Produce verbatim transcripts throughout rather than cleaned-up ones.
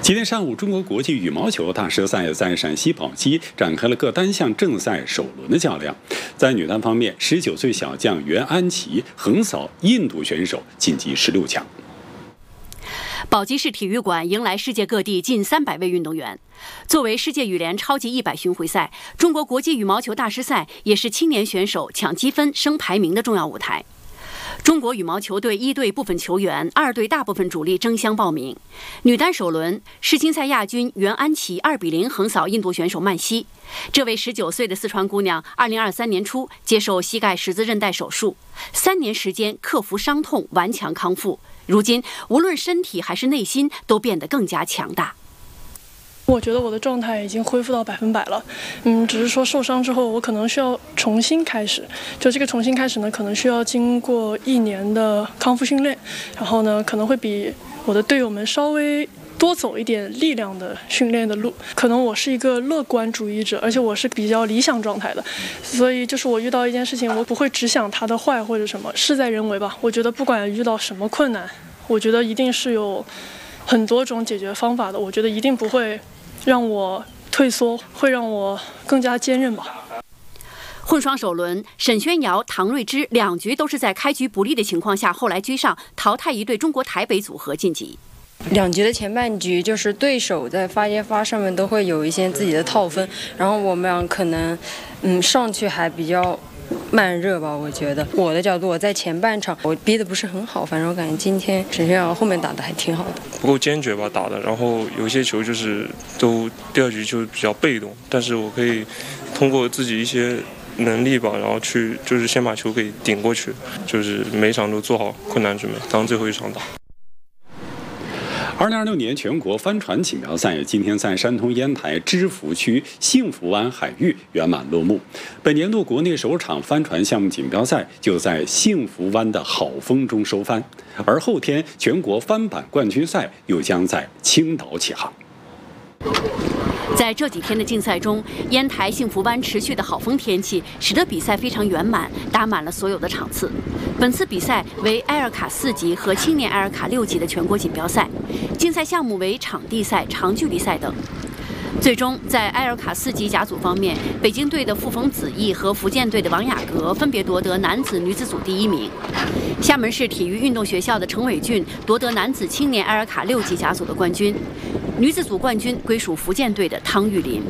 今天上午，中国国际羽毛球大师赛在陕西宝鸡展开了各单项正赛首轮的较量。在女单方面，十九岁小将袁安琪横扫印度选手，晋级十六强。 宝鸡市体育馆迎来世界各地近三百位运动员。作为世界羽联超级一百巡回赛，中国国际羽毛球大师赛也是青年选手抢积分、升排名的重要舞台。中国羽毛球队一队部分球员、二队大部分主力争相报名。女单首轮，世青赛亚军袁安琪二比零横扫印度选手曼西。这位十九岁的四川姑娘，二零二三年初接受膝盖十字韧带手术，三年时间克服伤痛，顽强康复。如今，无论身体还是内心，都变得更加强大。 我觉得我的状态已经恢复到百分百了，嗯，只是说受伤之后，我可能需要重新开始。就这个重新开始呢，可能需要经过一年的康复训练，然后呢，可能会比我的队友们稍微多走一点力量的训练的路。可能我是一个乐观主义者，而且我是比较理想状态的，所以就是我遇到一件事情，我不会只想它的坏或者什么，事在人为吧。我觉得不管遇到什么困难，我觉得一定是有很多种解决方法的。我觉得一定不会让我退缩，会让我更加坚韧吧。 混双首轮，沈轩瑶、唐睿之两局都是在开局不利的情况下后来居上，淘汰一对中国台北组合晋级。 两局的前半局就是对手在发接发上面都会有一些自己的套分，然后我们俩可能嗯上去还比较慢热吧，我觉得我的角度，我在前半场我逼得不是很好，反正我感觉今天沈轩瑶后面打得还挺好的， 不够坚决吧打的，然后有些球就是都第二局就比较被动，但是我可以通过自己一些能力吧，然后去就是先把球给顶过去，就是每一场都做好困难准备，当最后一场打。 二零二六年全国帆船锦标赛今天在山东烟台芝罘区幸福湾海域圆满落幕。本年度国内首场帆船项目锦标赛就在幸福湾的好风中收帆，而后天全国帆板冠军赛又将在青岛起航。 在这几天的竞赛中，烟台幸福湾持续的好风天气，使得比赛非常圆满，打满了所有的场次。本次比赛为埃尔卡四级和青年埃尔卡六级的全国锦标赛，竞赛项目为场地赛、长距离赛等。最终，在埃尔卡四级甲组方面，北京队的傅冯子毅和福建队的王雅阁分别夺得男子、女子组第一名。厦门市体育运动学校的程伟俊夺得男子青年埃尔卡六级甲组的冠军，女子组冠军归属福建队的汤玉麟。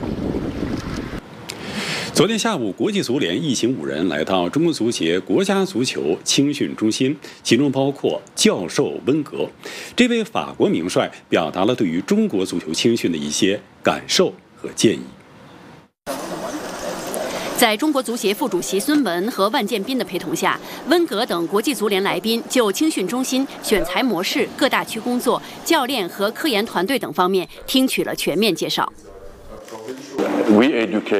昨天下午，国际足联一行五人来到中国足协国家足球青训中心，其中包括教授温格。这位法国名帅表达了对于中国足球青训的一些感受和建议。 在中国足协副主席孙文和万建斌的陪同下，温格等国际足联来宾就青训中心、选材模式、各大区工作、教练和科研团队等方面听取了全面介绍。 We educate